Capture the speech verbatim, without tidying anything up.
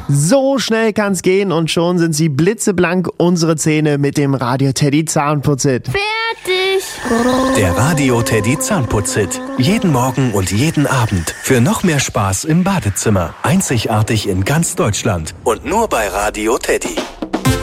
So schnell kann's gehen und schon sind sie blitzeblank, unsere Zähne mit dem Radio Teddy Zahnputzhit. Fertig! Der Radio Teddy Zahnputzhit. Jeden Morgen und jeden Abend. Für noch mehr Spaß im Badezimmer. Einzigartig in ganz Deutschland. Und nur bei Radio Teddy.